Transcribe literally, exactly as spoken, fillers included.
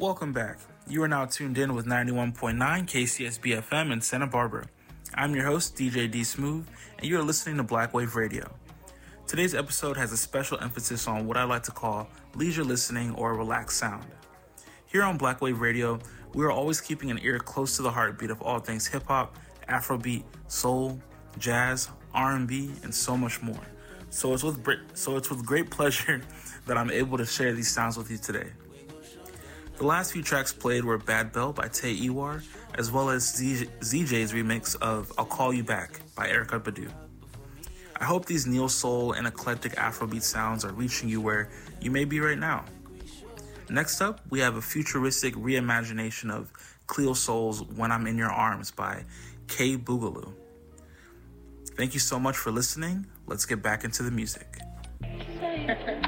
Welcome back. You are now tuned in with ninety-one point nine K C S B F M in Santa Barbara. I'm your host, D J D Smooth, and you are listening to Black Wave Radio. Today's episode has a special emphasis on what I like to call leisure listening or relaxed sound. Here on Black Wave Radio, we are always keeping an ear close to the heartbeat of all things hip-hop, Afrobeat, soul, jazz, R and B, and so much more. So it's with so it's with great pleasure that I'm able to share these sounds with you today. The last few tracks played were Bad Bell by Tay Iwar, as well as Z- ZJ's remix of I'll Call You Back by Erykah Badu. I hope these neo soul and eclectic Afrobeat sounds are reaching you where you may be right now. Next up, we have a futuristic reimagination of Cleo Sol's When I'm in Your Arms by K Boogaloo. Thank you so much for listening. Let's get back into the music.